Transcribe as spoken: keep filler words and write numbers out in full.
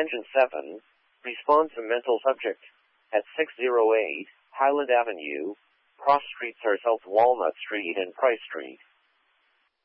Attention seven. Respond to mental subject. At six oh eight Highland Avenue, cross streets are South Walnut Street and Price Street.